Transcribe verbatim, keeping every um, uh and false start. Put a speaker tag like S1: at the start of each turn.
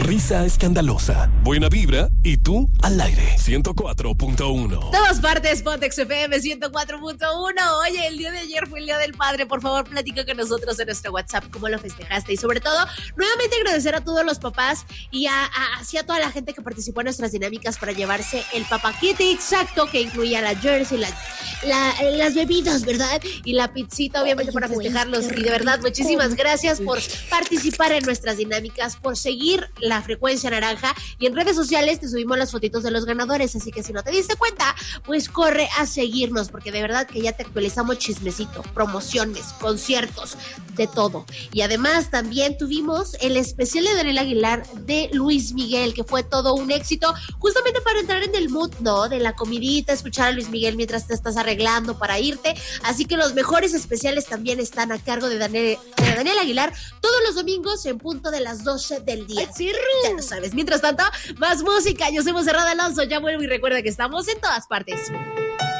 S1: Risa escandalosa, buena vibra y tú al aire. ciento cuatro punto uno.
S2: Todas partes, Pontex F M ciento cuatro punto uno. Oye, el día de ayer fue el Día del Padre. Por favor, platica con nosotros en nuestro WhatsApp cómo lo festejaste. Y sobre todo, nuevamente agradecer a todos los papás y a, a, así a toda la gente que participó en nuestras dinámicas para llevarse el Papa Kit exacto, que incluía la jersey, la, la, las bebidas, ¿verdad? Y la pizzita, obviamente, para festejarlos. Y de verdad, muchísimas gracias por participar en nuestras dinámicas, por seguir la frecuencia naranja. Y en redes sociales te subimos las fotitos de los ganadores. Así que si no te diste cuenta, pues corre a seguirnos, porque de verdad que ya te actualizamos chismecito, promociones, conciertos, de todo. Y además también tuvimos el especial de Daniel Aguilar de Luis Miguel, que fue todo un éxito, justamente para entrar en el mood, ¿no? De la comidita, escuchar a Luis Miguel mientras te estás arreglando para irte. Así que los mejores especiales también están a cargo de Daniel, de Daniel Aguilar todos los domingos en punto de las doce del día.
S3: ¡Ay,
S2: ya lo sabes. Mientras tanto, más música. Yo soy Monserrat Alonso. Ya vuelvo y recuerda que estamos en todas partes.